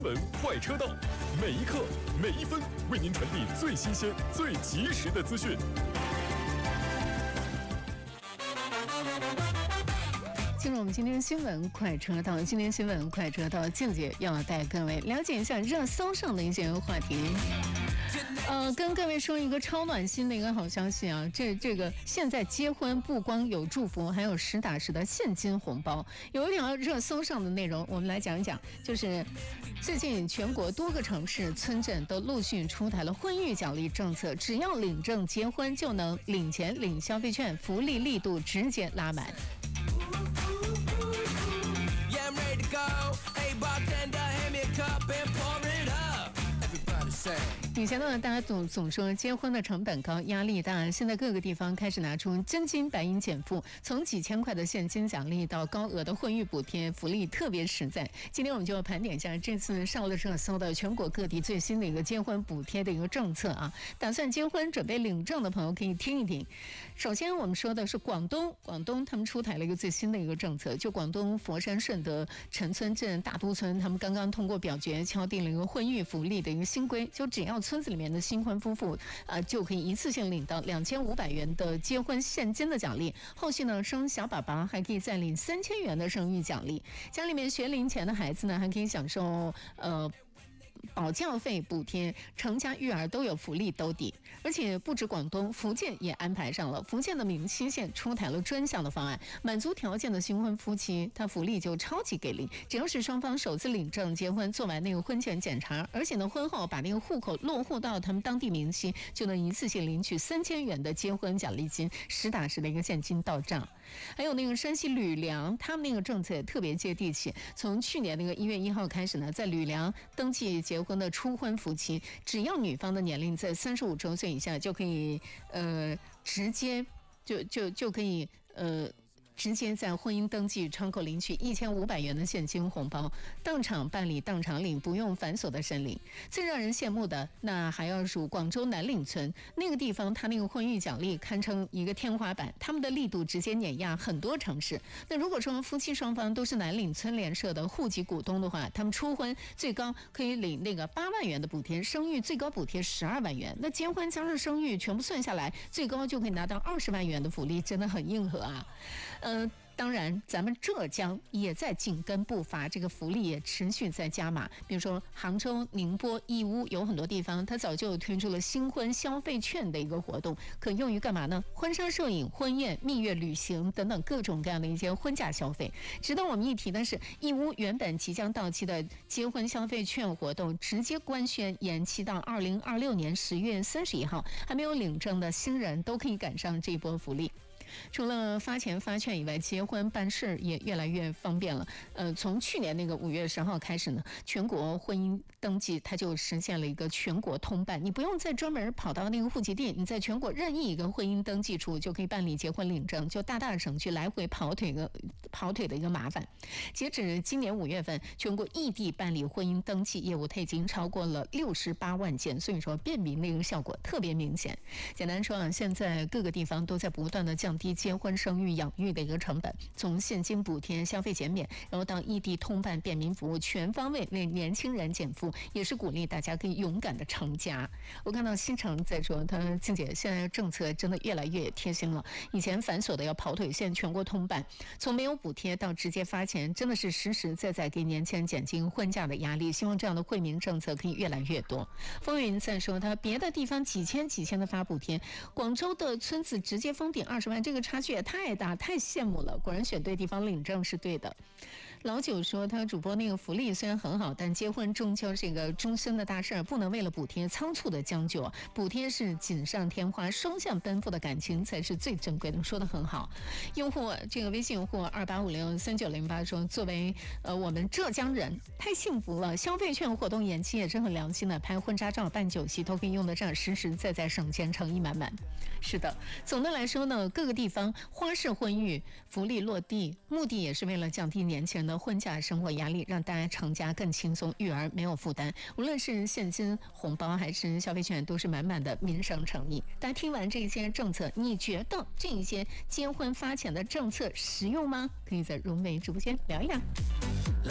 闻快车道，每一刻每一分为您传递最新鲜、最及时的资讯。 进入我们今天新闻快车道，今天新闻快车道，静姐要带各位了解一下热搜上的一些话题。跟各位说一个超暖心的一个好消息啊！这个现在结婚不光有祝福，还有实打实的现金红包。有一条热搜上的内容，我们来讲一讲，就是最近全国多个城市、村镇都陆续出台了婚育奖励政策，只要领证结婚就能领钱、领消费券，福利力度直接拉满。以前呢，大家总说结婚的成本高，压力大。现在各个地方开始拿出真金白银减负，从几千块的现金奖励到高额的婚育补贴，福利特别实在。今天我们就盘点一下这次上了热搜的全国各地最新的一个结婚补贴的一个政策啊。打算结婚准备领证的朋友可以听一听。首先我们说的是广东他们出台了一个最新的一个政策，就广东佛山顺德陈村镇大都村，他们刚刚通过表决敲定了一个婚育福利的一个新规，就只要村子里面的新婚夫妇就可以一次性领到2500元的结婚现金的奖励，后续呢生小宝宝还可以再领3000元的生育奖励，家里面学龄前的孩子呢还可以享受保教费补贴，成家育儿都有福利兜底。而且不止广东，福建也安排上了。福建的闽西县出台了专项的方案，满足条件的新婚夫妻，他福利就超级给力。只要是双方首次领证结婚，做完那个婚前检查，而且呢婚后把那个户口落户到他们当地明细，就能一次性领取3000元的结婚奖励金，实打实的一个现金到账。还有那个山西吕梁，他们那个政策也特别接地气。从去年那个1月1号开始呢，在吕梁登记结婚的初婚夫妻，只要女方的年龄在35周岁以下，就可以直接就可以直接在婚姻登记窗口领取1500元的现金红包，当场办理当场领，不用繁琐的申领。最让人羡慕的那还要数广州南岭村那个地方，他那个婚育奖励堪称一个天花板，他们的力度直接碾压很多城市。那如果说夫妻双方都是南岭村联社的户籍股东的话，他们初婚最高可以领那个8万元的补贴，生育最高补贴12万元，那结婚加上生育全部算下来，最高就可以拿到20万元的福利，真的很硬核啊。当然咱们浙江也在紧跟步伐，这个福利也持续在加码。比如说杭州、宁波、义乌有很多地方，它早就推出了新婚消费券的一个活动，可用于干嘛呢？婚纱摄影、婚宴、蜜月旅行等等各种各样的一些婚嫁消费。值得我们一提的是，义乌原本即将到期的结婚消费券活动直接官宣延期到2026年10月31号，还没有领证的新人都可以赶上这波福利。除了发钱发券以外，结婚办事也越来越方便了。从去年那个5月10号开始呢，全国婚姻登记它就实现了一个全国通办，你不用再专门跑到那个户籍地，你在全国任意一个婚姻登记处就可以办理结婚领证，就大大省去来回跑腿的一个麻烦。截止今年5月份，全国异地办理婚姻登记业务它已经超过了68万件，所以说便民的一个效果特别明显。简单说啊，现在各个地方都在不断的降低结婚生育养育的一个成本，从现金补贴、消费减免，然后到异地通办便民服务，全方位为年轻人减负，也是鼓励大家可以勇敢的成家。我看到新城在说，他说静姐现在政策真的越来越贴心了，以前繁琐的要跑腿，现在全国通办，从没有补贴到直接发钱，真的是实实在在给年轻人减轻婚嫁的压力。希望这样的惠民政策可以越来越多。风云在说，他别的地方几千的发补贴，广州的村子直接封顶20万，这个差距也太大，太羡慕了。果然选对地方领证是对的。老九说，他主播那个福利虽然很好，但结婚终究是一个终身的大事，不能为了补贴仓促的将就。补贴是锦上添花，双向奔赴的感情才是最珍贵的。说得很好。用户这个微信用户28563908说，作为我们浙江人太幸福了，消费券活动延期也是很良心的，拍婚纱照、办酒席都可以用得上，实实在在省钱，诚意满满。是的，总的来说呢，各个地方花式婚育福利落地，目的也是为了降低年轻人的婚嫁生活压力，让大家成家更轻松，育儿没有负担。无论是现金红包还是消费券，都是满满的民生诚意。大家听完这些政策，你觉得这些结婚发钱的政策实用吗？可以在荣美直播间聊一聊。